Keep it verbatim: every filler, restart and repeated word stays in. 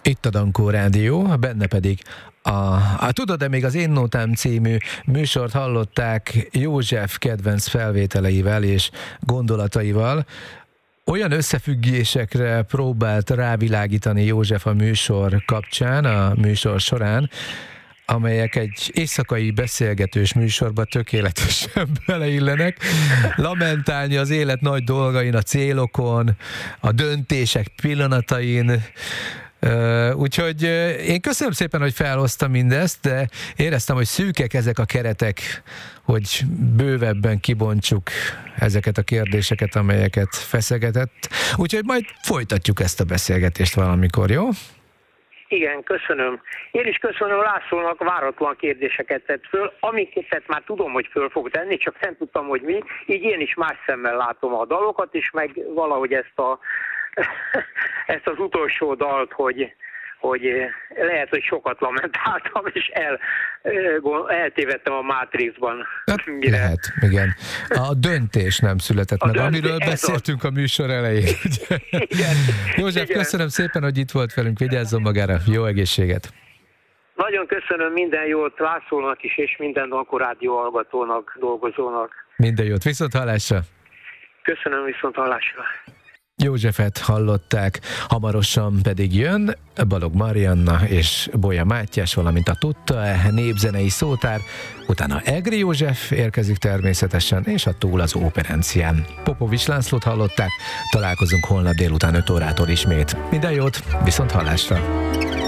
Itt a Dankó Rádió, benne pedig a, a Tudod-e még az Én Nótám című műsort hallották József kedvenc felvételeivel és gondolataival. Olyan összefüggésekre próbált rávilágítani József a műsor kapcsán, a műsor során, amelyek egy éjszakai beszélgetős műsorba tökéletesen beleillenek. Lamentálni az élet nagy dolgain, a célokon, a döntések pillanatain. Uh, úgyhogy uh, én köszönöm szépen, hogy felhoztam mindezt, de éreztem, hogy szűkek ezek a keretek, hogy bővebben kibontsuk ezeket a kérdéseket, amelyeket feszegetett. Úgyhogy majd folytatjuk ezt a beszélgetést valamikor, jó? Igen, köszönöm. Én is köszönöm Lászlónak, váratlan kérdéseket tett föl, amiket már tudom, hogy föl fog tenni, csak nem tudtam, hogy mi. Így én is más szemmel látom a dalokat, és meg valahogy ezt a ezt az utolsó dalt, hogy, hogy lehet, hogy sokat lamentáltam, és el, eltévedtem a Matrixban. Hát, lehet, igen. A döntés nem született a meg, döntés, amiről beszéltünk a műsor elején. Igen, József, igen. Köszönöm szépen, hogy itt volt velünk, vigyázzon magára, jó egészséget! Nagyon köszönöm, minden jót Lászlónak is, és minden Dankó Rádió hallgatónak, dolgozónak. Minden jót, viszont hallásra! Köszönöm, viszont hallásra! Józsefet hallották, hamarosan pedig jön Balogh Marianna és Bolya Mátyás, valamint a Tudta népzenei szótár, utána Egri József érkezik természetesen, és a Túl az Óperencián. Popovics Lászlót hallották, találkozunk holnap délután öt órától ismét. Minden jót, viszont hallásra!